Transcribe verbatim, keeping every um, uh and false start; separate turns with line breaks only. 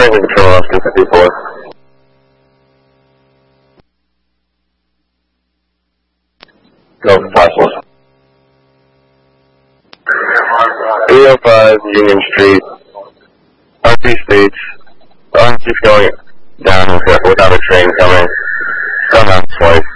Franklin Control Officer two fifty-four. Go for five four. three oh five Union Street, R P states, the R C's going down without a train coming. Come out twice.